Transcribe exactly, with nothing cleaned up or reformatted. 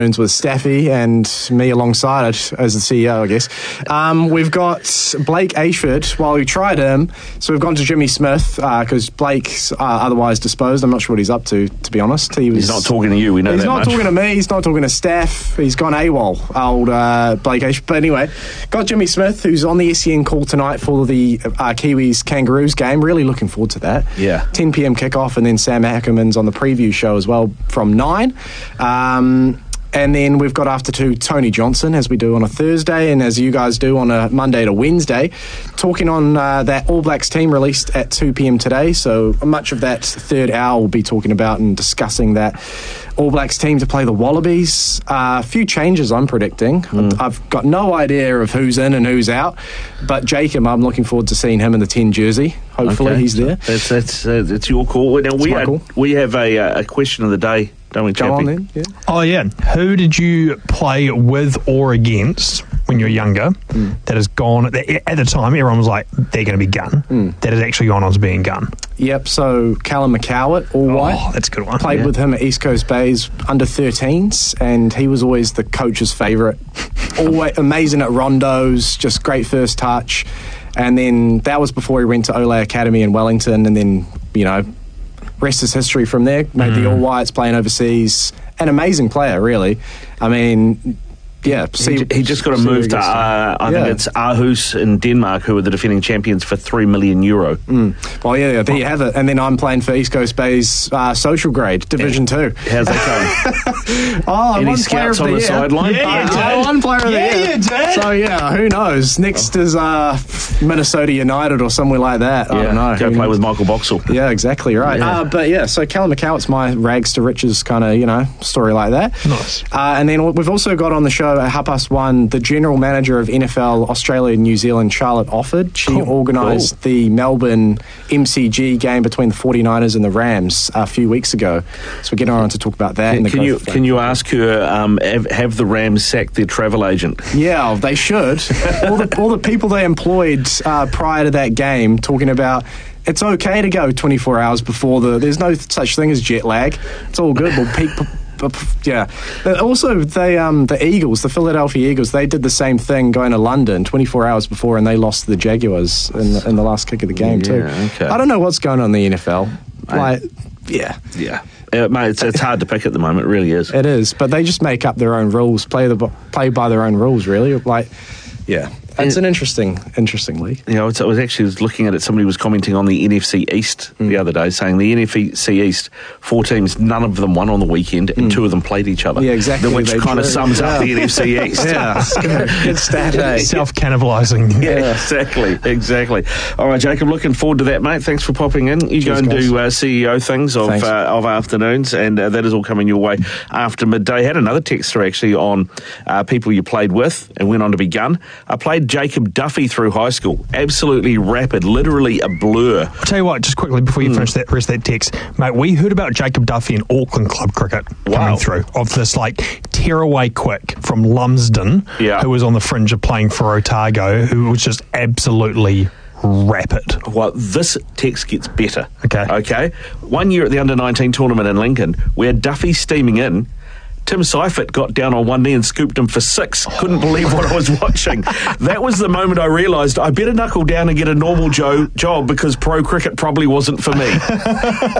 with Staffy and me alongside it as the C E O, I guess. Um, we've got Blake Ashford. Well, we tried him, so we've gone to Jimmy Smith because uh, Blake's uh, otherwise disposed. I'm not sure what he's up to, to be honest. He was, he's not talking to you, we know he's that not much. talking to me, he's not talking to Steph. He's gone AWOL, old uh, Blake Ashford. But anyway, got Jimmy Smith, who's on the S E N call tonight for the uh, Kiwis Kangaroos game. Really looking forward to that. Yeah. ten p.m. kickoff, and then Sam Ackerman's on the preview show as well from nine. Um... And then we've got after two Tony Johnson, as we do on a Thursday and as you guys do on a Monday to Wednesday, talking on uh, that All Blacks team released at two p.m. today. So much of that third hour we'll be talking about and discussing that All Blacks team to play the Wallabies. Uh, a few changes I'm predicting. Mm. I've got no idea of who's in and who's out, but Jacob, I'm looking forward to seeing him in the ten jersey. Hopefully okay. he's there. That's that's uh, that's your call. Now we are, call. we have a, a question of the day. Don't we, Go on then. Yeah. Oh, yeah. Who did you play with or against when you were younger mm. that has gone... At the time, everyone was like, they're going to be gun. Mm. That has actually gone on to being gun. Yep, so Callum McCowart, all white. Oh, that's a good one. Played yeah. with him at East Coast Bays under thirteens, and he was always the coach's favourite. Always amazing at rondos, just great first touch. And then that was before he went to Olay Academy in Wellington, and then, you know... rest is history from there. Made mm. the All Whites, playing overseas. An amazing player, really. I mean, yeah. See, he, he just got to move to, uh, I yeah. think it's Aarhus in Denmark, who are the defending champions for three million euro. Mm. Well, yeah, there you have it. And then I'm playing for East Coast Bay's uh, social grade, Division yeah. two. How's that going? oh, Any one scouts player on of the, the sideline? Yeah, yeah, uh, one player of yeah, the year. You did. So, yeah, who knows? Next is uh, Minnesota United or somewhere like that. Yeah. I don't know. Go who play knows? with Michael Boxall. Yeah, exactly right. Yeah. Uh, but yeah, so Callum McCowart's my rags to riches kind of, you know, story like that. Nice. Uh, and then we've also got on the show at half past one the general manager of N F L Australia and New Zealand, Charlotte Offord. She cool. organised cool. the Melbourne M C G game between the forty-niners and the Rams a few weeks ago. So we're getting on to talk about that. Can, in the can you can you ask her, um, have, have the Rams sacked their travel agent? Yeah, they should. all, the, all the people they employed uh, prior to that game talking about it's okay to go twenty-four hours before the... There's no such thing as jet lag. It's all good. Well, people... Yeah. Also, they um, the Eagles, the Philadelphia Eagles, they did the same thing going to London twenty-four hours before, and they lost to the Jaguars in the, in the last kick of the game yeah, too. Okay. I don't know what's going on in the N F L. Like, yeah, yeah, uh, mate, it's, it's hard to pick at the moment. It really is. It is, but they just make up their own rules, play the play by their own rules. Really, like, yeah. It's an interesting, interesting league. You know, I was actually looking at it. Somebody was commenting on the N F C East mm. the other day, saying the N F C East, four teams, none of them won on the weekend, and mm. two of them played each other. Yeah, exactly. Which kind of sums yeah. up the N F C East. Yeah, good stat. Eh? Self-cannibalising. Yeah, yeah, exactly, exactly. All right, Jacob, looking forward to that, mate. Thanks for popping in. You Cheers, go and guys. do uh, C E O things of uh, of afternoons, and uh, that is all coming your way after midday. Had another texter actually on uh, people you played with and went on to be gun. I played Jacob Duffy through high school. Absolutely rapid, literally a blur. I'll tell you what, just quickly before you mm. finish that rest of that text, mate, we heard about Jacob Duffy in Auckland Club Cricket wow. coming through, of this like tearaway quick from Lumsden, yeah. who was on the fringe of playing for Otago, who was just absolutely rapid. Well, this text gets better. Okay. Okay. One year at the under nineteen tournament in Lincoln, where Duffy steaming in, Tim Seifert got down on one knee and scooped him for six. Couldn't believe what I was watching. That was the moment I realised I better knuckle down and get a normal Joe job because pro cricket probably wasn't for me.